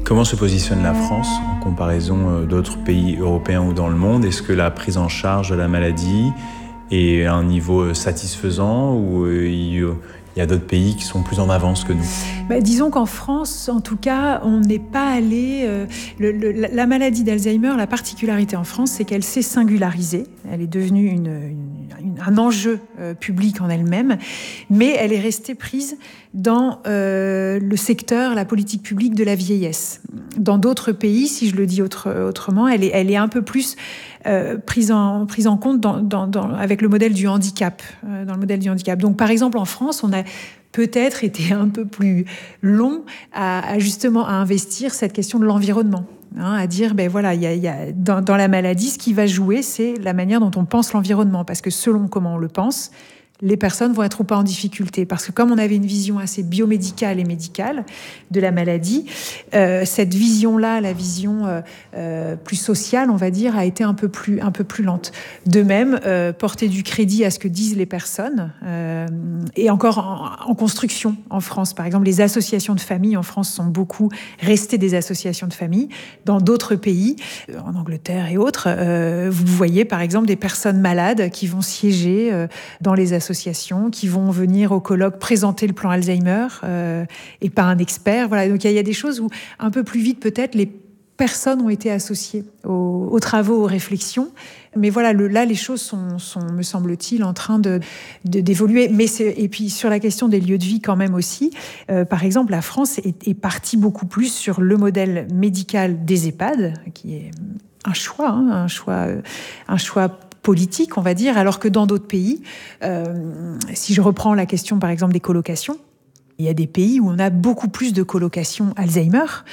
Comment se positionne la France en comparaison d'autres pays européens ou dans le monde ? Est-ce que la prise en charge de la maladie est à un niveau satisfaisant ou il y a d'autres pays qui sont plus en avance que nous ? Disons qu'en France, en tout cas, on n'est pas allé... la maladie d'Alzheimer, la particularité en France, c'est qu'elle s'est singularisée. Elle est devenue un enjeu public en elle-même, mais elle est restée prise dans le secteur, la politique publique de la vieillesse. Dans d'autres pays, si je le dis autrement, elle est un peu plus prise en compte avec le modèle du handicap. Dans le modèle du handicap. Donc, par exemple, en France, on a peut-être été un peu plus long justement à investir cette question de l'environnement. À dire, il y a dans la maladie, ce qui va jouer, c'est la manière dont on pense l'environnement. Parce que selon comment on le pense, les personnes vont être ou pas en difficulté. Parce que comme on avait une vision assez biomédicale et médicale de la maladie, cette vision-là, la vision plus sociale, on va dire, a été un peu plus lente. De même, porter du crédit à ce que disent les personnes, et encore en construction en France. Par exemple, les associations de famille en France sont beaucoup restées des associations de famille. Dans d'autres pays, en Angleterre et autres, vous voyez par exemple des personnes malades qui vont siéger dans les associations, qui vont venir au colloque présenter le plan Alzheimer et pas un expert. Voilà. Donc il y a des choses où un peu plus vite peut-être les personnes ont été associées aux travaux, aux réflexions. Mais voilà, là les choses sont, me semble-t-il, en train d'évoluer. Et puis sur la question des lieux de vie quand même aussi, par exemple la France est partie beaucoup plus sur le modèle médical des EHPAD, qui est un choix politique, on va dire, alors que dans d'autres pays, si je reprends la question par exemple des colocations, il y a des pays où on a beaucoup plus de colocations Alzheimer